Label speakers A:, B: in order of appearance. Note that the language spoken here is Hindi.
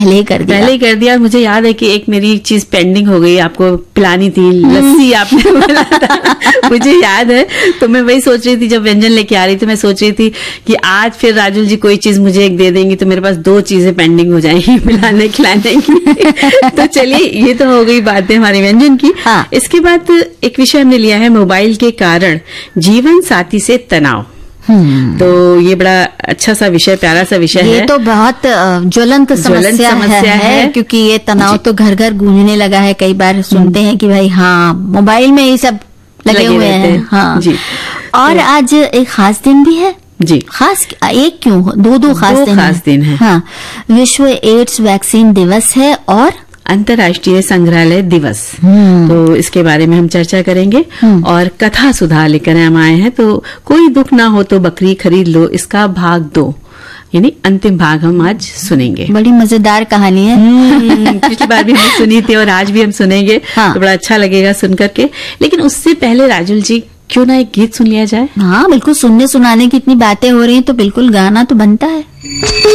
A: पहले ही कर दिया। मुझे याद है कि एक मेरी चीज पेंडिंग हो गई, आपको पिलानी थी, लस्सी आपने बोला था, मुझे याद है। तो मैं वही सोच रही थी, जब व्यंजन लेके आ रही थी मैं सोच रही थी कि आज फिर राजुल जी कोई चीज मुझे एक दे देंगी तो मेरे पास 2 चीजें पेंडिंग हो जाएंगी पिलाने खिलाने की। तो चलिए, ये तो हो गई बातें हमारे व्यंजन की।
B: हाँ।
A: इसके बाद एक विषय हमने लिया है, मोबाइल के कारण जीवन साथी से तनाव। तो ये बड़ा अच्छा सा विषय, प्यारा सा विषय है।
B: ये तो बहुत ज्वलंत समस्या है क्योंकि ये तनाव तो घर घर गूंजने लगा है। कई बार सुनते हैं कि भाई हाँ, मोबाइल में ये सब लगे हुए हैं। हाँ जी। और आज एक खास दिन भी है
A: जी।
B: खास एक क्यों, 2 खास दिन है। हाँ, विश्व एड्स वैक्सीन दिवस है और
A: अंतर्राष्ट्रीय संग्रहालय दिवस। तो इसके बारे में हम चर्चा करेंगे। और कथा सुधा लेकर हम आए हैं, तो कोई दुख ना हो तो बकरी खरीद लो, इसका भाग 2 यानी अंतिम भाग हम आज सुनेंगे।
B: बड़ी मजेदार कहानी है।
A: पिछली बार भी हमने सुनी थी और आज भी हम सुनेंगे। हाँ। तो बड़ा अच्छा लगेगा सुन करके। लेकिन उससे पहले राजुल जी, क्यों ना एक गीत सुन लिया जाए?
B: हाँ बिल्कुल, सुनने सुनाने की इतनी बातें हो रही हैं तो बिल्कुल गाना तो बनता है।